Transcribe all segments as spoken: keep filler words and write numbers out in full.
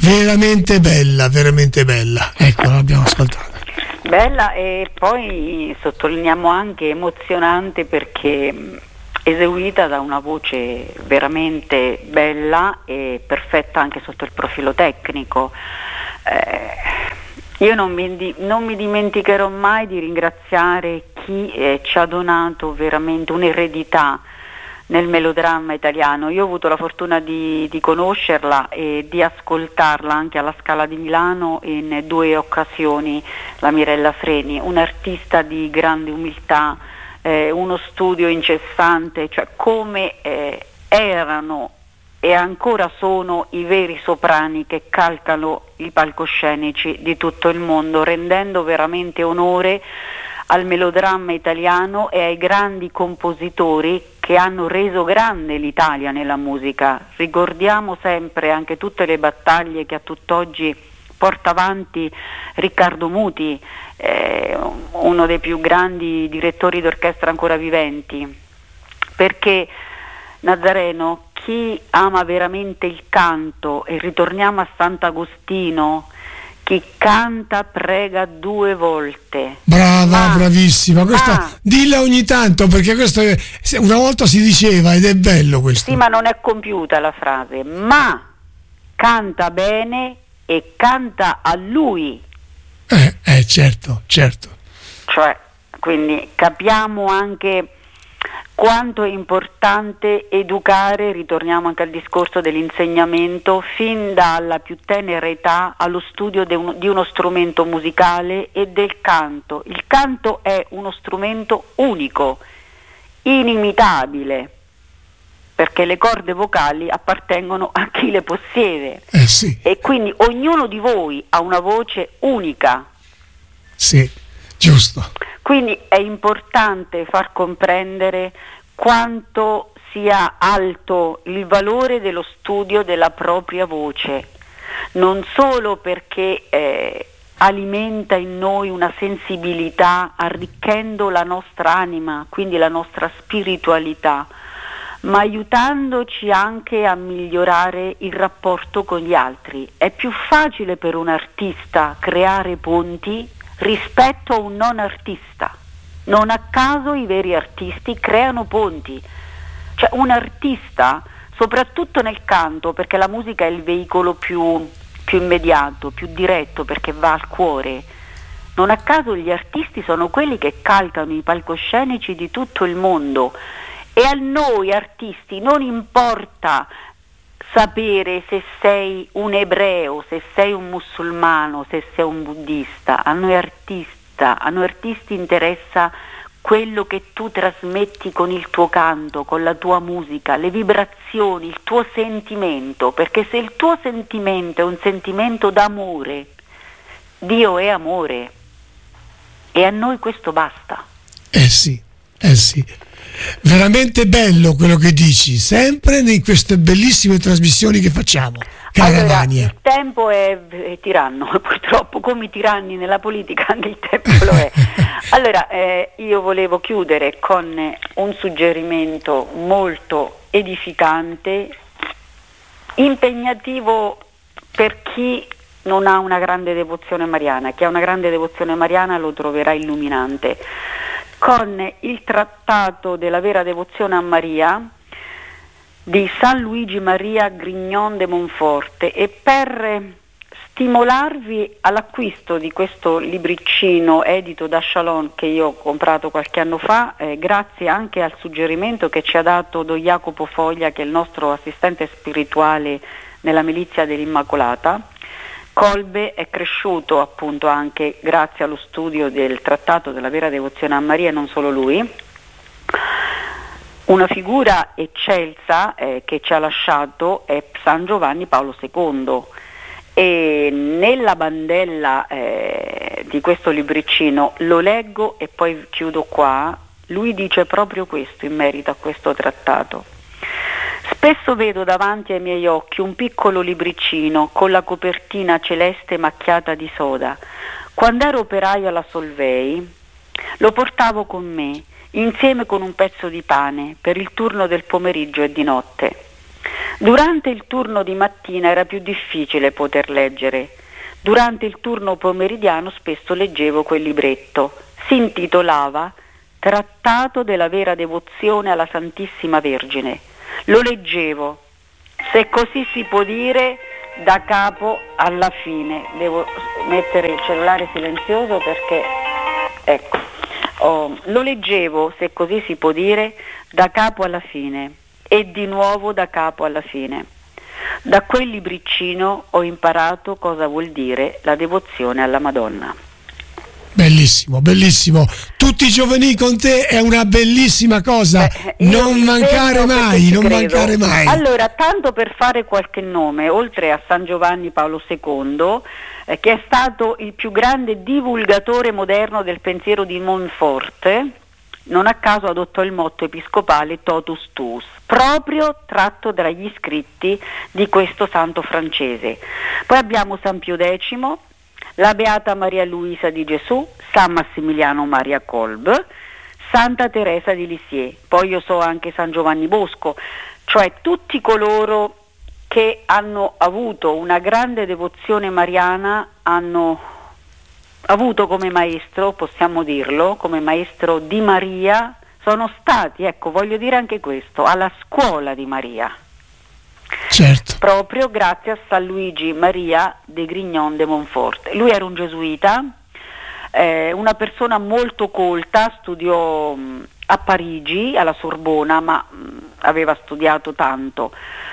veramente bella, veramente bella. Ecco, l'abbiamo ascoltata. Bella, e poi sottolineiamo anche emozionante, perché eseguita da una voce veramente bella e perfetta anche sotto il profilo tecnico. Eh, io non mi, non mi dimenticherò mai di ringraziare chi eh, ci ha donato veramente un'eredità nel melodramma italiano. Io ho avuto la fortuna di, di conoscerla e di ascoltarla anche alla Scala di Milano in due occasioni, la Mirella Freni, un'artista di grande umiltà, eh, uno studio incessante, cioè come eh, erano e ancora sono i veri soprani che calcano i palcoscenici di tutto il mondo, rendendo veramente onore al melodramma italiano e ai grandi compositori che hanno reso grande l'Italia nella musica. Ricordiamo sempre anche tutte le battaglie che a tutt'oggi porta avanti Riccardo Muti, eh, uno dei più grandi direttori d'orchestra ancora viventi, perché Nazareno, chi ama veramente il canto, e ritorniamo a Sant'Agostino, chi canta prega due volte. Brava, ma, bravissima. Questa ma, dilla ogni tanto, perché questo è, una volta si diceva ed è bello questo. Sì, ma non è compiuta la frase. Ma canta bene e canta a lui. Eh, eh certo, certo. Cioè, quindi capiamo anche quanto è importante educare, ritorniamo anche al discorso dell'insegnamento, fin dalla più tenera età allo studio de un, di uno strumento musicale e del canto. Il canto è uno strumento unico, inimitabile, perché le corde vocali appartengono a chi le possiede. Eh sì. E quindi ognuno di voi ha una voce unica. Sì, giusto. Quindi è importante far comprendere quanto sia alto il valore dello studio della propria voce, non solo perché eh, alimenta in noi una sensibilità, arricchendo la nostra anima, quindi la nostra spiritualità, ma aiutandoci anche a migliorare il rapporto con gli altri. È più facile per un artista creare ponti rispetto a un non artista. Non a caso i veri artisti creano ponti. Cioè un artista, soprattutto nel canto, perché la musica è il veicolo più, più immediato, più diretto, perché va al cuore. Non a caso gli artisti sono quelli che calcano i palcoscenici di tutto il mondo, e a noi artisti non importa sapere se sei un ebreo, se sei un musulmano, se sei un buddista. A noi artista, a noi artisti interessa quello che tu trasmetti con il tuo canto, con la tua musica, le vibrazioni, il tuo sentimento, perché se il tuo sentimento è un sentimento d'amore, Dio è amore, e a noi questo basta. Eh sì, eh sì. Veramente bello quello che dici, sempre in queste bellissime trasmissioni che facciamo, cara allora, Vania. Il tempo è, è tiranno, purtroppo, come i tiranni nella politica anche il tempo lo è. Allora, eh, io volevo chiudere con un suggerimento molto edificante, impegnativo per chi non ha una grande devozione mariana. Chi ha una grande devozione mariana lo troverà illuminante. Con il trattato della vera devozione a Maria di San Luigi Maria Grignon de Monforte, e per stimolarvi all'acquisto di questo libricino edito da Shalom, che io ho comprato qualche anno fa, eh, grazie anche al suggerimento che ci ha dato Don Jacopo Foglia, che è il nostro assistente spirituale nella milizia dell'Immacolata. Colbe è cresciuto appunto anche grazie allo studio del trattato della vera devozione a Maria, e non solo lui. Una figura eccelsa eh, che ci ha lasciato è San Giovanni Paolo secondo, e nella bandella eh, di questo libricino, lo leggo e poi chiudo qua, lui dice proprio questo in merito a questo trattato. Spesso vedo davanti ai miei occhi un piccolo libricino con la copertina celeste macchiata di soda. Quando ero operaio alla Solvay, lo portavo con me, insieme con un pezzo di pane, per il turno del pomeriggio e di notte. Durante il turno di mattina era più difficile poter leggere. Durante il turno pomeridiano spesso leggevo quel libretto. Si intitolava Trattato della vera devozione alla Santissima Vergine. Lo leggevo, se così si può dire, da capo alla fine. Devo mettere il cellulare silenzioso perché, ecco, oh, lo leggevo, se così si può dire, da capo alla fine e di nuovo da capo alla fine. Da quel libriccino ho imparato cosa vuol dire la devozione alla Madonna. Bellissimo, bellissimo. Tutti i giovani con te è una bellissima cosa. Beh, non mancare mai, non credo. mancare mai. Allora, tanto per fare qualche nome, oltre a San Giovanni Paolo secondo, eh, che è stato il più grande divulgatore moderno del pensiero di Montfort, non a caso adottò il motto episcopale Totus Tuus, proprio tratto dagli scritti di questo santo francese. Poi abbiamo San Pio X, la Beata Maria Luisa di Gesù, San Massimiliano Maria Kolb, Santa Teresa di Lisieux, poi io so anche San Giovanni Bosco, cioè tutti coloro che hanno avuto una grande devozione mariana hanno avuto come maestro, possiamo dirlo, come maestro di Maria, sono stati, ecco, voglio dire anche questo, alla scuola di Maria. Certo. Proprio grazie a San Luigi Maria de Grignon de Montfort. Lui era un gesuita, eh, una persona molto colta, studiò mh, a Parigi, alla Sorbona, ma mh, aveva studiato tanto.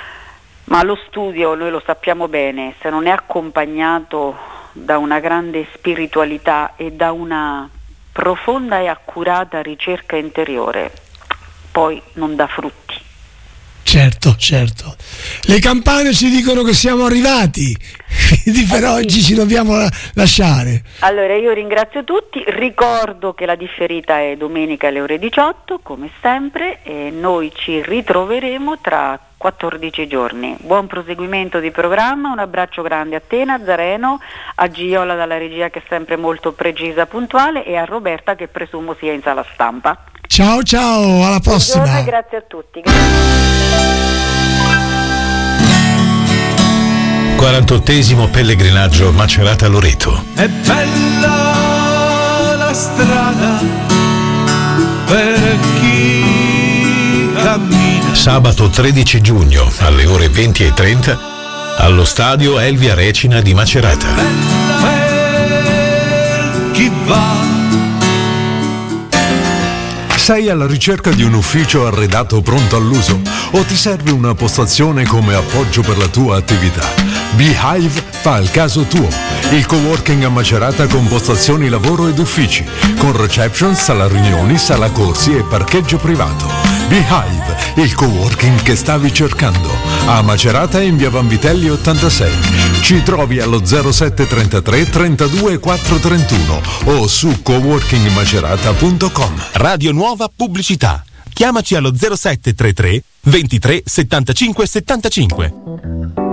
Ma lo studio, noi lo sappiamo bene, se non è accompagnato da una grande spiritualità e da una profonda e accurata ricerca interiore, poi non dà frutti. Certo, certo. Le campane ci dicono che siamo arrivati, quindi per eh, oggi ci dobbiamo lasciare. Allora io ringrazio tutti, ricordo che la differita è domenica alle ore diciotto, come sempre, e noi ci ritroveremo tra quattordici giorni. Buon proseguimento di programma, un abbraccio grande a te Nazareno, a Giola dalla regia che è sempre molto precisa e puntuale, e a Roberta che presumo sia in sala stampa. Ciao ciao, alla prossima. Buongiorno e grazie a tutti. quarantottesimo pellegrinaggio Macerata Loreto. È bella la strada per chi cammina. Sabato tredici giugno alle ore venti e trenta allo stadio Elvia Recina di Macerata. Bella per chi va. Sei alla ricerca di un ufficio arredato pronto all'uso o ti serve una postazione come appoggio per la tua attività? Beehive fa il caso tuo. Il coworking a Macerata con postazioni lavoro ed uffici, con reception, sala riunioni, sala corsi e parcheggio privato. Beehive, il coworking che stavi cercando. A Macerata in via Vanvitelli ottantasei. Ci trovi allo zero sette trentatré trentadue quattro trentuno o su coworking macerata punto com. Radio Nuova Pubblicità. Chiamaci allo zero sette trentatré ventitré settantacinque settantacinque.